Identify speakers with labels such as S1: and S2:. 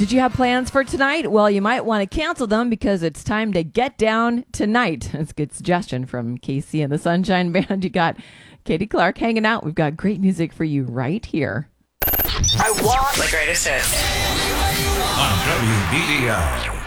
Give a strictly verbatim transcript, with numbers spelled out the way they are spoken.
S1: Did you have plans for tonight? Well, you might want to cancel them because it's time to get down tonight. That's a good suggestion from Casey and the Sunshine Band. You got Katie Clark hanging out. We've got great music for you right here.
S2: I want the greatest hits.
S3: On W B D I.